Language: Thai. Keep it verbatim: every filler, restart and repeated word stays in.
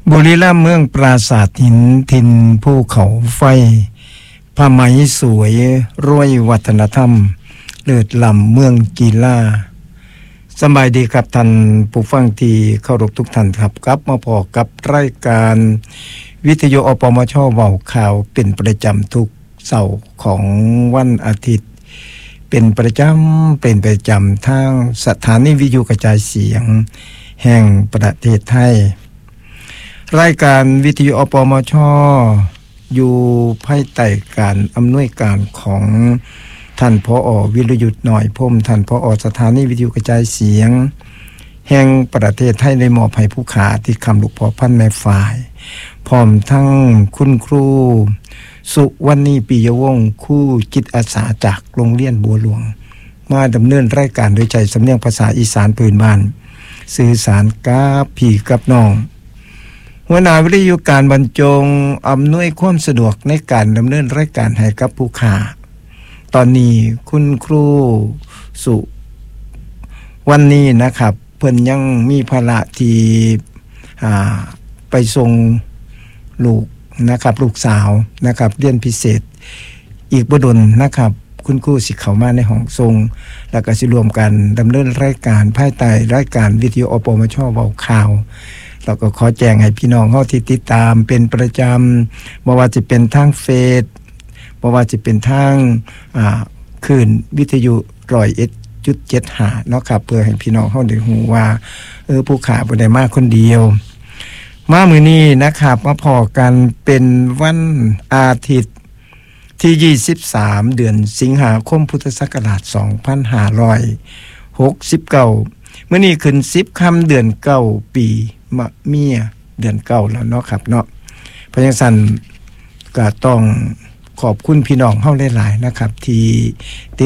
บุรีรัมย์เมืองปราสาทหินทินภูเขาไฟผ้าไหมสวยรวยวัฒนธรรมเลิศล้ำเมืองกีฬาสบายดีครับท่านผู้ฟังที่เคารพทุกท่านครับกลับมาพอกับรายการวิทยุอปมช.เว้าข่าวเป็นประจำทุกเสาร์ของวันอาทิตย์เป็นประจำเป็นประจำทางสถานีวิทยุกระจายเสียงแห่งประเทศไทยรายการวิทยุอปมช.อยู่ภายใต้การอำนวยการของท่านผอ.วิรยุทธ์หน่อยพรหมท่านผอ.สถานีวิทยุกระจายเสียงแห่งประเทศไทยได้มอบให้ผู้ขาที่คำลูกพ่อพันแม่ฝ่ายพร้อมทั้งคุณครูสุวรรณีปิยวงศ์ครูจิตอาสาจากโรงเรียนบัวหลวงมาดำเนินรายการโดยใจสำเนียงภาษาอีสานพื้นบ้านสื่อสารกับพี่กับน้องหัวหน้าวิทยุการบรรจงอำนวยความสะดวกในการดำเนินรายการให้กับผู้ขาตอนนี้คุณครูสุวันนี้นะครับเพิ่นยังมีภาระที่อ่าไปส่งลูกนะครับลูกสาวนะครับเรียนพิเศษอีกบ่ดลนะครับคุณครูสิเข้ามาในห้องส่งแล้วก็สิรวมกันดำเนินรายการภายใต้รายการวิทยุอปมช.เว้าข่าวเราก็ขอแจ้งให้พี่น้องเฮาที่ติดตามเป็นประจำบ่ว่าจะเป็นทางเฟซบ่ว่าจะเป็นทางอ่าคลื่นวิทยุหนึ่งร้อยเอ็ดจุดเจ็ดห้า เนาะครับเพื่อให้พี่น้องเฮาได้ฮู้ว่าเออผู้ขาบ่ได้มาคนเดียวมามื้อนี้นะครับมาพอกันเป็นวันอาทิตย์ที่ยี่สิบสามเดือนสิงหาคมพุทธศักราชสองพันห้าร้อยหกสิบเก้ามื้อนี้ขึ้นสิบค่ำเดือนเก้าปีมะเมียเดือนเก้าแล้วเนาะครับเนาะเพราะฉะนั้นก็ต้องขอบคุณพี่น้องเฮาหลายๆนะครับที่ติด